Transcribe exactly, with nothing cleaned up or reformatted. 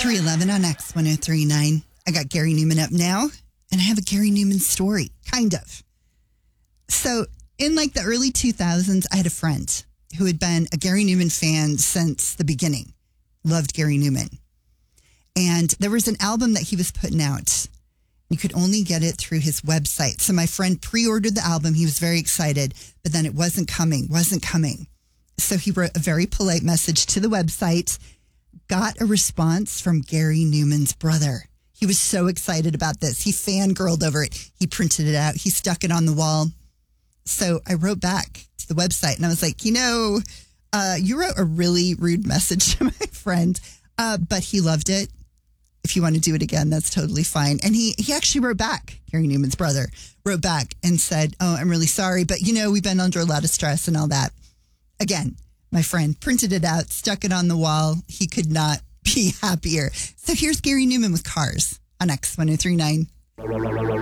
three eleven on X one oh three point nine. I got Gary Newman up now, and I have a Gary Newman story, kind of. So in like the early two thousands, I had a friend who had been a Gary Newman fan since the beginning, loved Gary Newman. And there was an album that he was putting out. You could only get it through his website. So my friend pre-ordered the album. He was very excited, but then it wasn't coming, wasn't coming. So he wrote a very polite message to the website, got a response from Gary Newman's brother. He was so excited about this. He fangirled over it. He printed it out. He stuck it on the wall. So I wrote back to the website and I was like, you know, uh, you wrote a really rude message to my friend, uh, but he loved it. If you want to do it again, that's totally fine. And he, he actually wrote back, Gary Newman's brother, wrote back and said, oh, I'm really sorry, but you know, we've been under a lot of stress and all that. Again, my friend printed it out, stuck it on the wall. He could not be happier. So here's Gary Newman with Cars on X one oh three point nine.